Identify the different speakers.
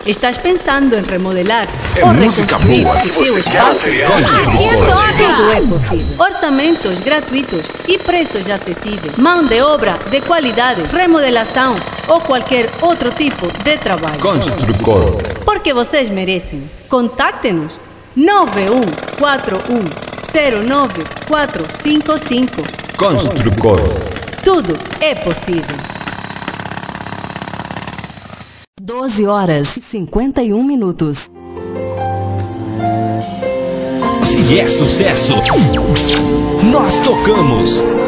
Speaker 1: Estás pensando em remodelar
Speaker 2: É
Speaker 1: ou
Speaker 2: música
Speaker 1: reconstruir
Speaker 2: boa que
Speaker 1: o teu
Speaker 2: você quer
Speaker 1: espaço? Tudo é possível. Orçamentos gratuitos e preços acessíveis. Mão de obra de qualidade, remodelação ou qualquer outro tipo de trabalho.
Speaker 3: Construcor.
Speaker 1: Porque vocês merecem. Contacte-nos 9141094455.
Speaker 3: Construcor.
Speaker 1: Tudo é possível.
Speaker 4: 12h51.
Speaker 5: Se é sucesso, nós tocamos.